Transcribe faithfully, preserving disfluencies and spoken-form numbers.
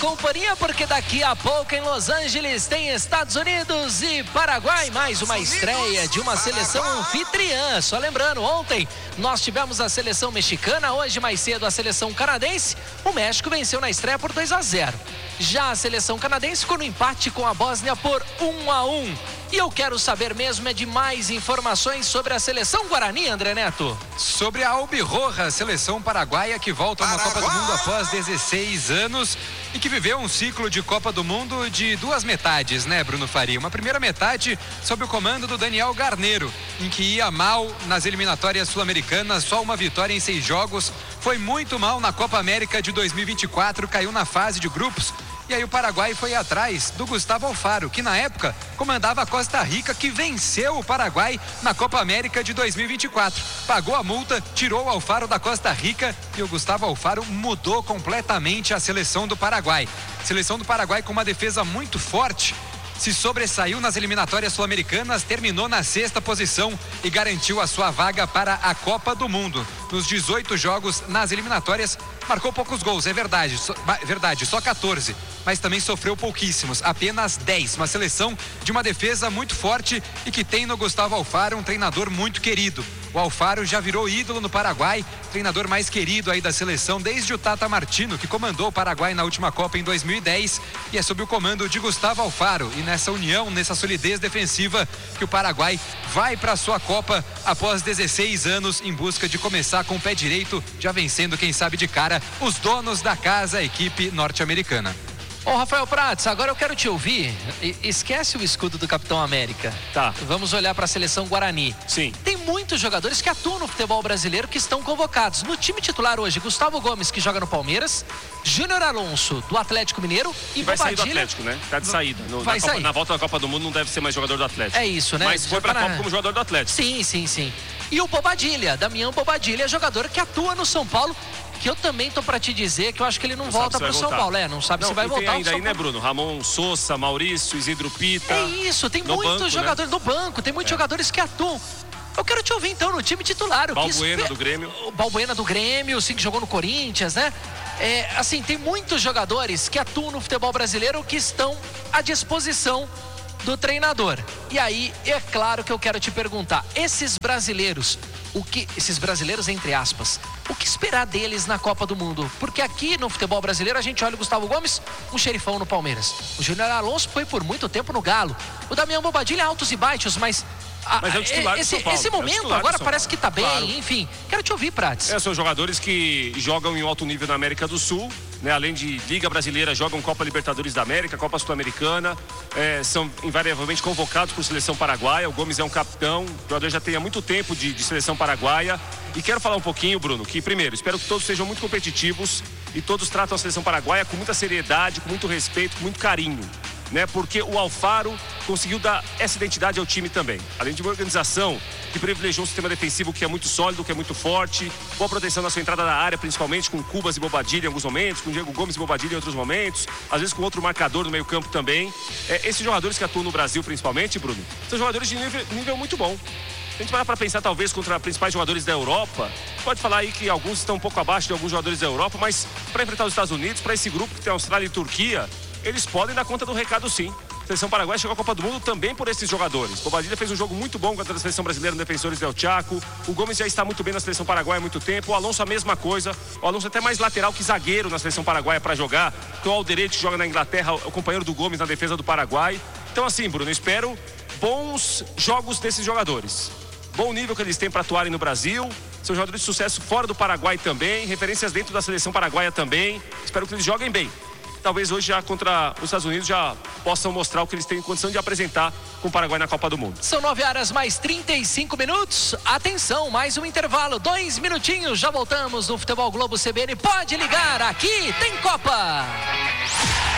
companhia, porque daqui a pouco em Los Angeles tem Estados Unidos e Paraguai, mais uma estreia de uma seleção anfitriã. Só lembrando, ontem nós tivemos a seleção mexicana, hoje mais cedo a seleção canadense. O México venceu na estreia por dois a zero. Já a seleção canadense ficou no empate com a Bósnia por um a um. E eu quero saber mesmo é de mais informações sobre a seleção Guarani, André Neto. Sobre a Albirroja, seleção paraguaia que volta a uma Copa do Mundo após dezesseis anos e que viveu um ciclo de Copa do Mundo de duas metades, né, Bruno Faria? Uma primeira metade sob o comando do Daniel Garneiro, em que ia mal nas eliminatórias sul-americanas, só uma vitória em seis jogos, foi muito mal na Copa América de dois mil e vinte e quatro, caiu na fase de grupos. E aí o Paraguai foi atrás do Gustavo Alfaro, que na época comandava a Costa Rica, que venceu o Paraguai na Copa América de dois mil e vinte e quatro. Pagou a multa, tirou o Alfaro da Costa Rica e o Gustavo Alfaro mudou completamente a seleção do Paraguai. Seleção do Paraguai com uma defesa muito forte, se sobressaiu nas eliminatórias sul-americanas, terminou na sexta posição e garantiu a sua vaga para a Copa do Mundo. Nos dezoito jogos nas eliminatórias, marcou poucos gols, é verdade, so, verdade, só quatorze, mas também sofreu pouquíssimos, apenas dez. Uma seleção de uma defesa muito forte e que tem no Gustavo Alfaro um treinador muito querido. O Alfaro já virou ídolo no Paraguai, treinador mais querido aí da seleção desde o Tata Martino, que comandou o Paraguai na última Copa em dois mil e dez, e é sob o comando de Gustavo Alfaro e nessa união, nessa solidez defensiva que o Paraguai vai para a sua Copa após dezesseis anos em busca de começar com o pé direito, já vencendo, quem sabe de cara, os donos da casa, a equipe norte-americana. Ô, Rafael Prats, agora eu quero te ouvir. E, esquece o escudo do Capitão América. Tá. Vamos olhar para a seleção Guarani. Sim. Tem muitos jogadores que atuam no futebol brasileiro que estão convocados. No time titular hoje, Gustavo Gomes, que joga no Palmeiras, Júnior Alonso, do Atlético Mineiro e, e vai Bobadilha... sair do Atlético, né? Tá de saída. No, vai na, sair. Copa, na volta da Copa do Mundo não deve ser mais jogador do Atlético. É isso, né? Mas foi pra Copa como jogador do Atlético. Sim, sim, sim. E o Bobadilha, Damião Bobadilha, jogador que atua no São Paulo, que eu também tô pra te dizer que eu acho que ele não, não volta pro São Paulo, é, não sabe não, se vai voltar. Tem ainda aí, né, Bruno? Ramon Sousa, Maurício, Isidro Pita. É isso, tem muitos banco, jogadores né? no banco, tem muitos é. jogadores que atuam. Eu quero te ouvir então no time titular. O Balbuena que... do Grêmio. O Balbuena do Grêmio, sim, que jogou no Corinthians, né? É, assim, tem muitos jogadores que atuam no futebol brasileiro que estão à disposição do treinador. E aí, é claro que eu quero te perguntar, esses brasileiros, o que, esses brasileiros entre aspas, o que esperar deles na Copa do Mundo? Porque aqui no futebol brasileiro a gente olha o Gustavo Gomes, um xerifão no Palmeiras. O Júnior Alonso foi por muito tempo no Galo. O Damião Bobadilha, altos e baixos, mas... A, mas é o titular esse, do São Paulo. esse momento é agora parece que tá bem, claro. Enfim. Quero te ouvir, Prats. É, são jogadores que jogam em alto nível na América do Sul, né? Além de Liga Brasileira, jogam Copa Libertadores da América, Copa Sul-Americana, é, são invariavelmente convocados por seleção paraguaia. O Gomes é um capitão, o jogador já tem há muito tempo de, de seleção paraguaia. E quero falar um pouquinho, Bruno, que primeiro, espero que todos sejam muito competitivos e todos tratam a seleção paraguaia com muita seriedade, com muito respeito, com muito carinho. Né, porque o Alfaro conseguiu dar essa identidade ao time também. Além de uma organização que privilegiou um sistema defensivo que é muito sólido, que é muito forte, boa proteção na sua entrada da área, principalmente com Cubas e Bobadilha em alguns momentos, com Diego Gomes e Bobadilha em outros momentos, às vezes com outro marcador no meio campo também. É, esses jogadores que atuam no Brasil principalmente, Bruno, são jogadores de nível, nível muito bom. Se a gente parar para pensar, talvez, contra principais jogadores da Europa, pode falar aí que alguns estão um pouco abaixo de alguns jogadores da Europa, mas para enfrentar os Estados Unidos, para esse grupo que tem Austrália e Turquia, eles podem dar conta do recado, sim. A seleção paraguaia chegou à Copa do Mundo também por esses jogadores. Bobadilha fez um jogo muito bom contra a seleção brasileira no Defensores del Chaco. O Gomes já está muito bem na seleção paraguaia há muito tempo. O Alonso a mesma coisa. O Alonso até mais lateral que zagueiro na seleção paraguaia para jogar. Então o Alderete, que joga na Inglaterra, o companheiro do Gomes na defesa do Paraguai. Então assim, Bruno, espero bons jogos desses jogadores. Bom nível que eles têm para atuarem no Brasil. São jogadores de sucesso fora do Paraguai também. Referências dentro da seleção paraguaia também. Espero que eles joguem bem. Talvez hoje já contra os Estados Unidos já possam mostrar o que eles têm condição de apresentar com o Paraguai na Copa do Mundo. São nove horas mais trinta e cinco minutos. Atenção, mais um intervalo, dois minutinhos. Já voltamos no Futebol Globo C B N. Pode ligar, aqui tem Copa!